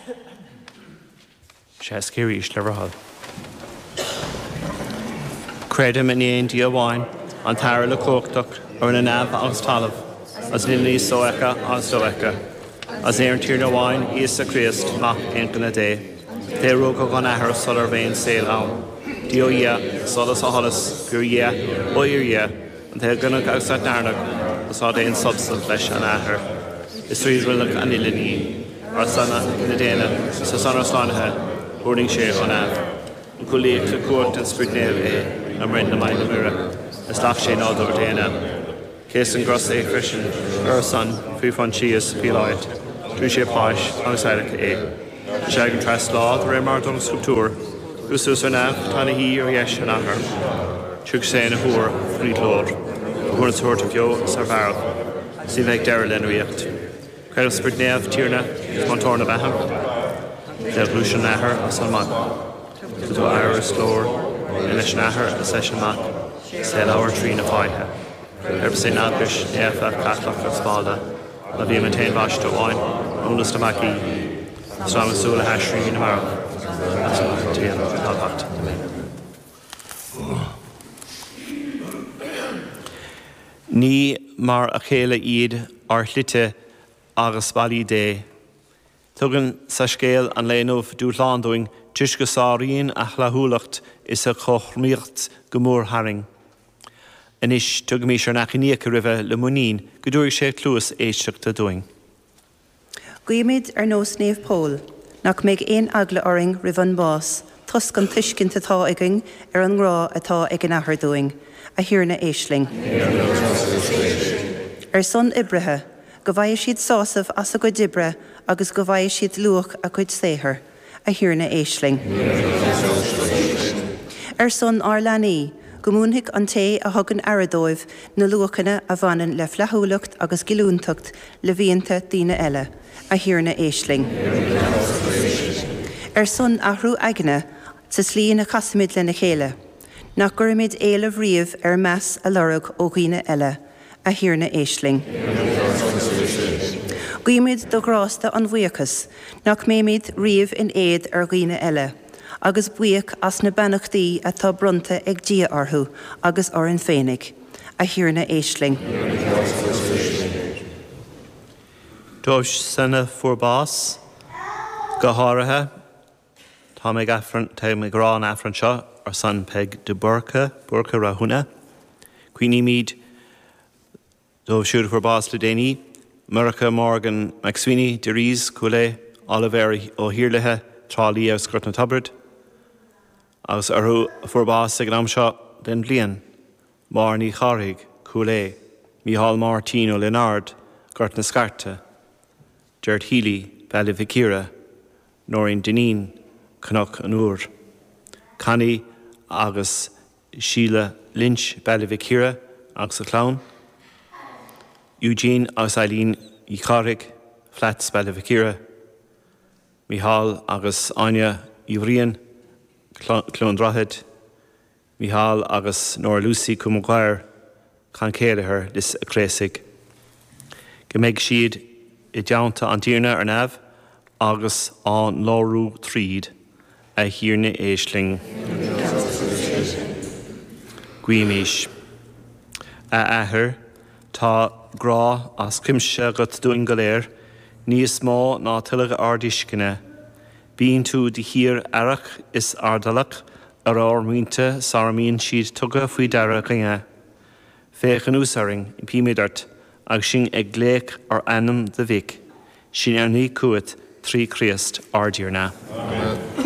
Scary Schleverhall. Credum in the India wine, on Tara le Cooktuck, or in a nav as Talav, as Lily Soeka as Soeka. As Aaron Tierna wine, is the Christ, Mach Incan a day. They roke on a her solar vein sail on. Dio ya, Solas a Hollis, Pure ya, Boyer ya, and they're gonna go outside Narnak, saw they in substance flesh and a her. The streets will look an illini, or Sana in the Dana, Sasana Slanaha, boarding share on Av. Kulli to court and spirit nave, and rent the mind of Mira, a slack shade all over Dana. Case and gross a freshen, her son, free from cheese, Piloid, Trusha Posh, outside of A. Shag and Trust Law, the Remarton Sculpture, Gusus and Av, Tanahi or Yesh and Ahar, Chuk Sain a Hoor, Fleet Lord, Horn Sort of Yo, Sarvar, Sivek Darrell and React. Credit Spirit Nav, Tierna, Montorna Baham, Devolution Ahar, Salman, to Iris Lord, Elish Nahar, a session Mac, Sell our tree in a fire. Erbse Nabish, Efa, Catholic, Spalda, La Via Maintain Vash to Wine, Onus to Maki, Strama Sula Hashri in America. That's what Tian, Albat. Ní mar a chéile iad ar hlite agus bali dé. Tugan sa scéal an léanmh dúrlándoing tuis go sáiríonn a chlathúlacht is a chomhríocht gomór haring. Anis tug mí ar nach níocha ribh le muín go dúir sé clúas éisteachta doing. Guimid ar nós néamh pól, nach méid éon agla oring ribh an bás, tuscan tuiscint atá iging ar an ngrá atá ag an ahar doing, a hiarna éisling. Ar son ibrithe, go bhaidh siad sásamh as a go dibre agus go bhaidh siad luach a chuid séthar, a hiarna éisling. Ar son Arlaní, go múnhic an té a thugann aradóibh na luachanna a bhanan le fleithúlacht agus gilúntacht le bhíonta daoine eile, a hiarna éisling. Ar son ahrú aigna, sa slí na chasamid le na chéile, nach gurmid éileh riamh ar meas a lorug ó ghuine eile, a hiarna éisling. Guimid do grásta an bhuiachas, nach méimid riamh in éad ar ghuine eile, agus buíoch as na banachtaí atá brunta ag dia orthú agus ar an féinnig, a hiarna éisling. Dós sanna furbás, go háirithe, tá méid grán affran seo ar san peg de Burca Rahuna. Cuoine míad dóibh siúd furbás le déanaí, Murcha Morgan McSweeney de Ries Cooley Oliver ó Hiirlethe trálí ar scrut na tabard. Agus arthú furbás ag am seo den blian, Marnie Charrig Cooley, Micheál Martino Leonard, Gurt na Scarta, Gert Healy, Ballyficira, Noreen Deneen, Canuck an Úr, Connie agus Sheila Lynch Ballyficira agus a clown, Eugene agus Eileen Icharig, Flats Ballyficira, Micheál agus Anya Ivrian, Clone Drohead, Micheál agus Nora Lucy Cummaguire, Can Céileher this a Cresig. Gemeg siad I deanta an tíirne ar nav, agus an lárú tríd a hiarna éisling. Guimís. A ahar, tá grá as cimse got doing galéir, níos mó ná tuileadh ardiscinne. Bíonn tú de hir arach is ardalach ar muinte saramíonn siad tugadh faoi dara ginge. Féchan úsaring I píimiidart agus sin ag gléic ar anam de bhic. Sin ar ní cuat trí Christ ardíarna. Amen.